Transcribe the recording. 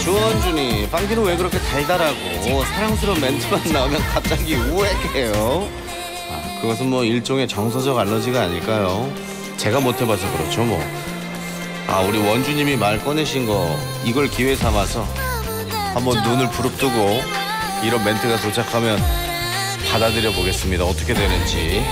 주원준이 빵기는 왜 그렇게 달달하고 사랑스러운 멘트만 나오면 갑자기 우울해해요? 그것은 뭐 일종의 정서적 알러지가 아닐까요? 제가 못 해봐서 그렇죠 뭐. 우리 원주님이 말 꺼내신 거 이걸 기회 삼아서 한번 눈을 부릅뜨고 이런 멘트가 도착하면 받아들여 보겠습니다. 어떻게 되는지.